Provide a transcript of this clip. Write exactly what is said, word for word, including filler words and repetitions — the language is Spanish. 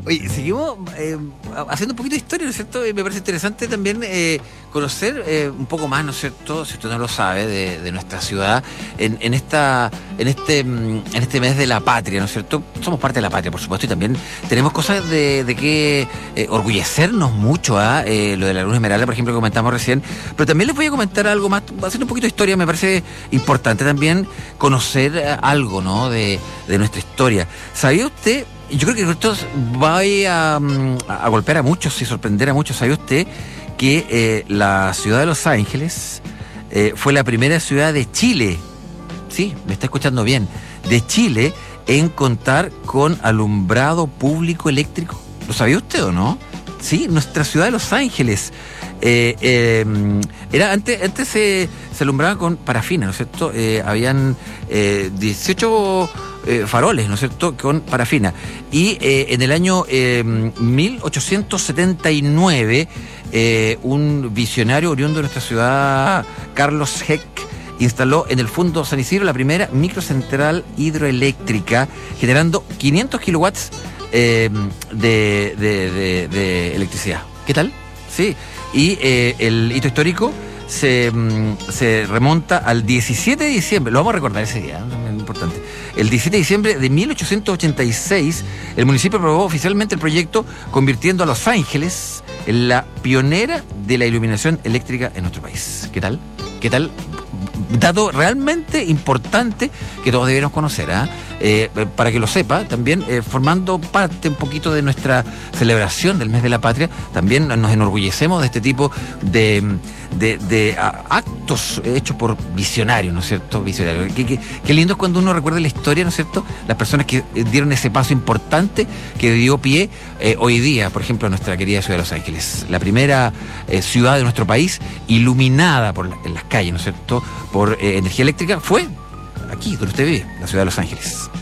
Oye, seguimos eh, haciendo un poquito de historia, ¿no es cierto? Y me parece interesante también eh, conocer eh, un poco más, ¿no es cierto? Si usted no lo sabe, de, de nuestra ciudad, en, en esta, en este, en este mes de la patria, ¿no es cierto? Somos parte de la patria, por supuesto, y también tenemos cosas de, de que eh, orgullecernos mucho, ¿ah? ¿eh? Lo de la Luna Esmeralda, por ejemplo, que comentamos recién, pero también les voy a comentar algo más, haciendo un poquito de historia, me parece importante también conocer eh, algo, ¿no? De, de nuestra historia. ¿Sabía usted? Yo creo que esto va a, a golpear a muchos y sorprender a muchos. ¿Sabe usted que eh, la ciudad de Los Ángeles eh, fue la primera ciudad de Chile? Sí, me está escuchando bien. De Chile en contar con alumbrado público eléctrico. ¿Lo sabía usted o no? Sí, nuestra ciudad de Los Ángeles. Eh, eh, era antes antes se, se alumbraba con parafina, ¿no es cierto? Eh, habían eh, dieciocho eh, faroles, ¿no es cierto?, con parafina. Y eh, en el año eh, mil ochocientos setenta y nueve, eh, un visionario oriundo de nuestra ciudad, Carlos Heck, instaló en el Fundo San Isidro la primera microcentral hidroeléctrica, generando quinientos kilowatts eh, de, de, de, de electricidad. ¿Qué tal? Sí. Y eh, el hito histórico se, se remonta al diecisiete de diciembre, lo vamos a recordar ese día, es importante. El diecisiete de diciembre de mil ochocientos ochenta y seis, el municipio aprobó oficialmente el proyecto, convirtiendo a Los Ángeles en la pionera de la iluminación eléctrica en nuestro país. ¿Qué tal? ¿Qué tal? Dato realmente importante que todos deberíamos conocer, ¿eh? Eh, para que lo sepa, también eh, formando parte un poquito de nuestra celebración del mes de la patria, también nos enorgullecemos de este tipo de, de, de a, actos hechos por visionarios, ¿no es cierto? Visionarios. Qué, qué, qué lindo es cuando uno recuerda la historia, ¿no es cierto? Las personas que dieron ese paso importante que dio pie eh, hoy día, por ejemplo, a nuestra querida ciudad de Los Ángeles, la primera eh, ciudad de nuestro país iluminada por la, en las calles, ¿no es cierto?, por eh, energía eléctrica, fue aquí donde usted vive, la ciudad de Los Ángeles.